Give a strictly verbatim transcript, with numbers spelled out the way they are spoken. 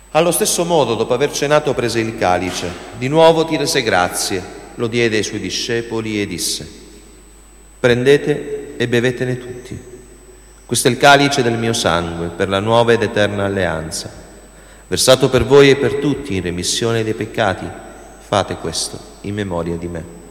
Allo stesso modo, dopo aver cenato, prese il calice, di nuovo ti rese grazie, lo diede ai suoi discepoli e disse: prendete e bevetene tutti. Questo è il calice del mio sangue, per la nuova ed eterna alleanza, versato per voi e per tutti in remissione dei peccati. Fate questo in memoria di me.